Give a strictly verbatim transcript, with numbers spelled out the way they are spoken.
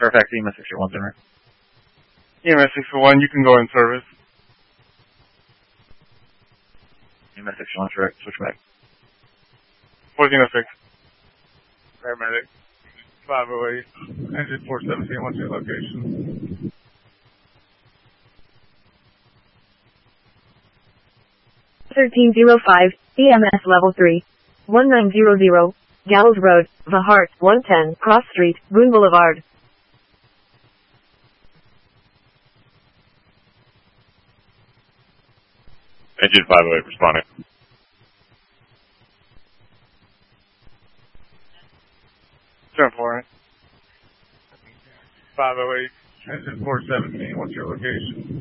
Fairfax E M S six one center. E M S six one, you can go in service. E M S six one, correct. Switchback. fourteen oh six. Paramedic. five oh eight. Engine four seventeen, what's your location? thirteen oh five, E M S level three. one nine zero zero, Gallows Road, The Heart, one ten, Cross Street, Boone Boulevard. Engine five oh eight responding. Turn for it. five oh eight, engine four seventeen, what's your location?